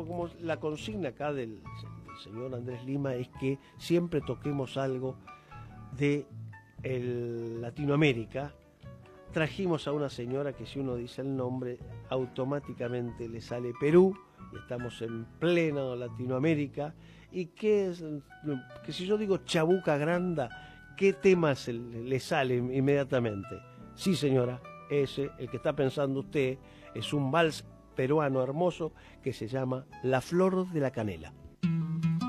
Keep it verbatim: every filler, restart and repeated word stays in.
como la consigna acá del, del señor Andrés Lima es que siempre toquemos algo de el Latinoamérica. Trajimos a una señora que si uno dice el nombre automáticamente le sale Perú, y estamos en plena Latinoamérica, y que, es, que si yo digo Chabuca Granda, ¿qué temas le sale inmediatamente? Sí, señora, ese, el que está pensando usted, es un vals peruano hermoso que se llama La Flor de la Canela.